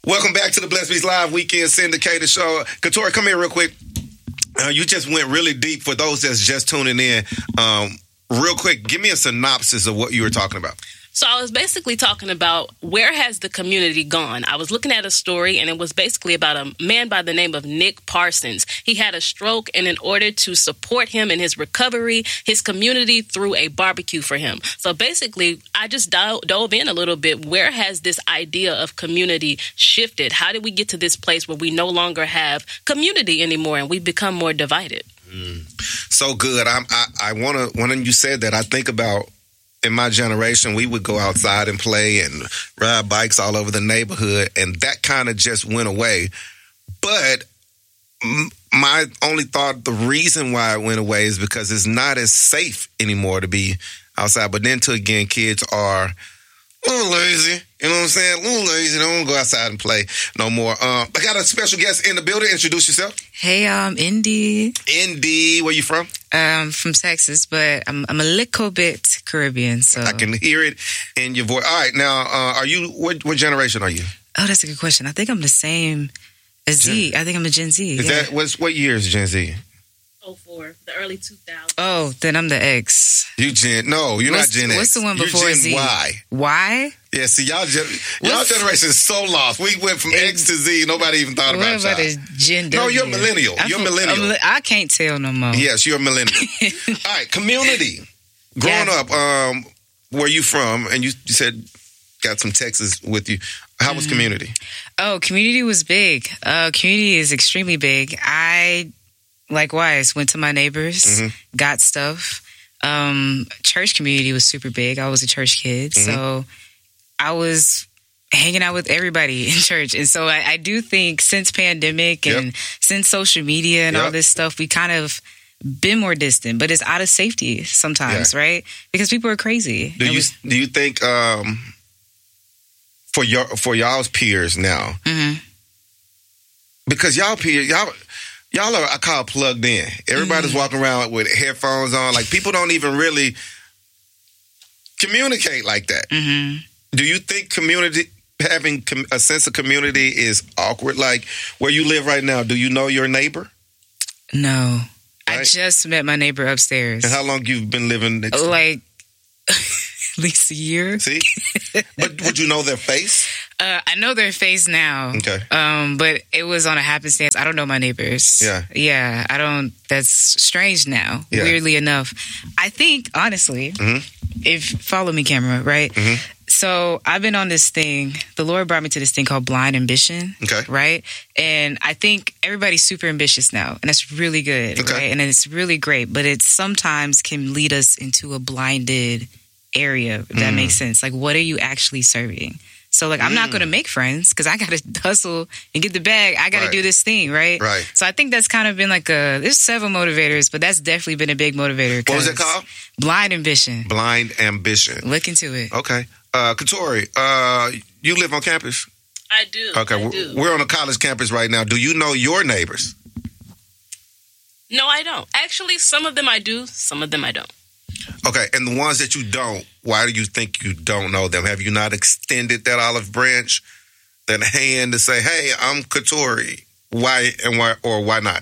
Welcome back to the Blessed Beats Live Weekend Syndicated Show. Katori, come here real quick. You just went really deep for those that's just tuning in. Real quick, give me a synopsis of what you were talking about. So I was basically talking about where has the community gone? I was looking at a story, and it was basically about a man by the name of Nick Parsons. He had a stroke, and in order to support him in his recovery, his community threw a barbecue for him. So basically, I just dove in a little bit. Where has this idea of community shifted? How did we get to this place where we no longer have community anymore, and we've become more divided? So good. I want to, when you said that, I think about in my generation, we would go outside and play and ride bikes all over the neighborhood, and that kind of just went away. But my only thought, the reason why it went away is because it's not as safe anymore to be outside. But then, again, kids are a little lazy. You know what I'm saying? A little lazy. They don't want to go outside and play no more. I got a special guest in the building. Introduce yourself. Hey, I'm Indy. Indy, where you from? From Texas, but I'm a little bit Caribbean, so I can hear it in your voice. All right, now, are you? What generation are you? Oh, that's a good question. I think I'm the same as Z. I think I'm a Gen Z. Is that what year is Gen Z? 04, the early 2000s. Oh, then I'm the X. You Gen? No, you're not Gen X. What's the one before You're Gen Z? Y. Y? Yeah, see, y'all generation is so lost. We went from X to Z. Nobody even thought about What about y'all. a Gen W? No, you're a millennial. You're a millennial. I can't tell no more. Yes, you're a millennial. All right, community. Growing up, where you from? And you said got some Texas with you. How was community? Oh, community was big. Community is extremely big. I, likewise, went to my neighbors, got stuff. Church community was super big. I was a church kid, so I was hanging out with everybody in church. And so I do think since pandemic and since social media and all this stuff, we kind of been more distant, but it's out of safety sometimes, right? Because people are crazy. Do you think for y'all's peers now, because y'all peers, y'all are, I call it plugged in. Everybody's walking around with headphones on. Like, people don't even really communicate like that. Do you think having a sense of community is awkward? Like, where you live right now, do you know your neighbor? No. Right? I just met my neighbor upstairs. And how long you've been living next to? Like, at least a year. See? But would you know their face? I know their face now. Okay. But it was on a happenstance. I don't know my neighbors. Yeah, I don't. That's strange now, weirdly enough. I think, honestly, follow me, camera, right? So I've been on this thing. The Lord brought me to this thing called Blind Ambition. Okay. Right? And I think everybody's super ambitious now. And that's really good. Okay. Right? And it's really great. But it sometimes can lead us into a blinded area, if that makes sense. Like, what are you actually serving? So, like, I'm not going to make friends because I got to hustle and get the bag. I got to do this thing, right? Right. So I think that's kind of been like there's several motivators, but that's definitely been a big motivator. What was it called? Blind Ambition. Blind Ambition. Look into it. Okay. Katori, you live on campus? I do. Okay, we're on a college campus right now. Do you know your neighbors? No, I don't. Actually, some of them I do, some of them I don't. Okay, and the ones that you don't, why do you think you don't know them? Have you not extended that olive branch, that hand to say, hey, I'm Katori? Why or why not?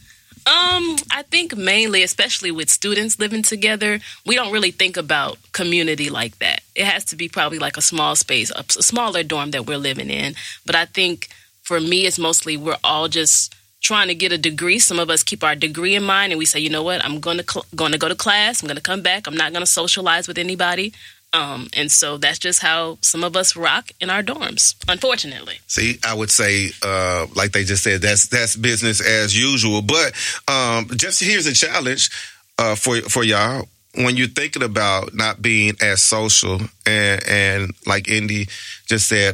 I think mainly, especially with students living together, we don't really think about community like that. It has to be probably like a small space, a smaller dorm that we're living in. But I think for me, it's mostly we're all just trying to get a degree. Some of us keep our degree in mind and we say, you know what, I'm going to go to class. I'm going to come back. I'm not going to socialize with anybody. And so that's just how some of us rock in our dorms, unfortunately. See, I would say, like they just said, that's business as usual. But just here's a challenge for y'all. When you're thinking about not being as social and like Indy just said,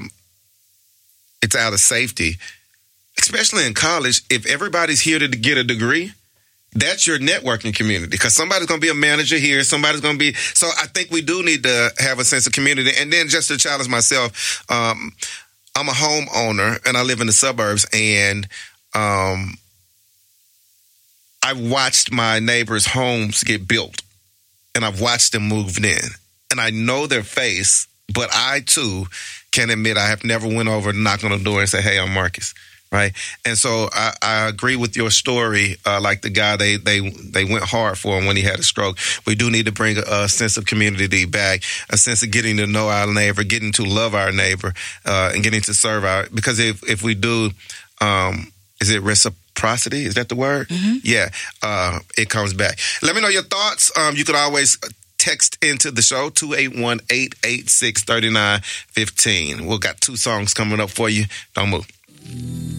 it's out of safety, especially in college. If everybody's here to get a degree, that's your networking community, because somebody's going to be a manager here. Somebody's going to be. So I think we do need to have a sense of community. And then just to challenge myself, I'm a homeowner and I live in the suburbs, and I watched my neighbors' homes get built and I've watched them move in, and I know their face, but I too can admit I have never went over and knocked on the door and said, "Hey, I'm Marcus." Right. And so I agree with your story. Like the guy, they went hard for him when he had a stroke. We do need to bring a sense of community back, a sense of getting to know our neighbor, getting to love our neighbor, and getting to serve because if we do, is it reciprocity? Is that the word? Mm-hmm. Yeah. It comes back. Let me know your thoughts. You could always text into the show, 281-886-3915. We've got 2 songs coming up for you. Don't move.